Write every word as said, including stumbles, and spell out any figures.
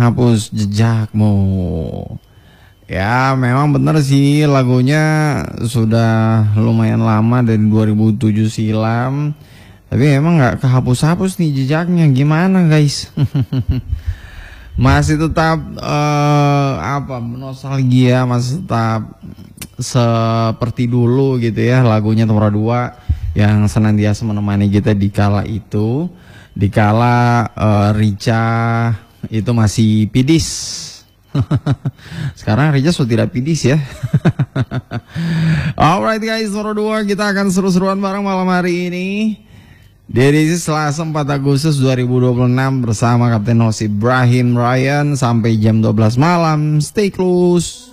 menghapus jejakmu. Ya memang bener sih, lagunya sudah lumayan lama dari dua ribu tujuh silam, tapi emang nggak kehapus-hapus nih jejaknya. Gimana guys? Masih tetap uh, apa nostalgia, masih tetap seperti dulu gitu ya. Lagunya Nomor dua yang senantiasa menemani kita di kala itu, di kala uh, Rica itu masih pidis. Sekarang Rica sudah tidak pidis ya. Alright guys, Nomor dua kita akan seru-seruan bareng malam hari ini di edisi Selasa empat Agustus dua ribu dua puluh enam bersama Kapten Host Ibrahim Ryan sampai jam dua belas malam. Stay close.